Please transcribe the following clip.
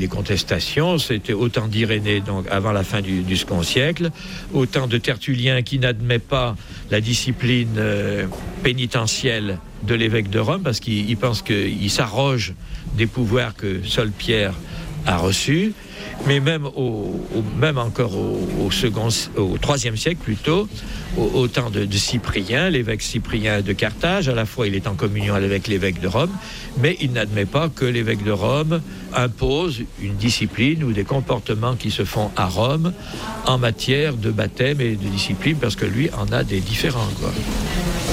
Les contestations, c'était au temps d'Irénée, donc avant la fin du second siècle, au temps de Tertullien qui n'admet pas la discipline pénitentielle de l'évêque de Rome parce qu'il pense qu'il s'arroge des pouvoirs que seul Pierre a reçus. Mais même encore au IIIe siècle plutôt, au temps de Cyprien, l'évêque Cyprien de Carthage, à la fois il est en communion avec l'évêque de Rome, mais il n'admet pas que l'évêque de Rome impose une discipline ou des comportements qui se font à Rome en matière de baptême et de discipline, parce que lui en a des différents, quoi.